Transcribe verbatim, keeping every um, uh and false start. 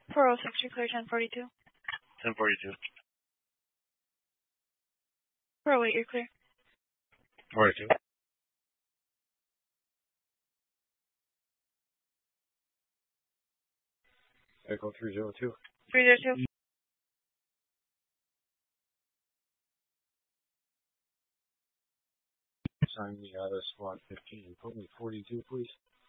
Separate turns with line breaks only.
four oh six, you're clear, ten forty-two.
ten forty-two.
four oh eight, you're clear.
forty-two. Echo three zero two.
three zero two.
Sign me out of SWAT fifteen. Put me forty-two, please.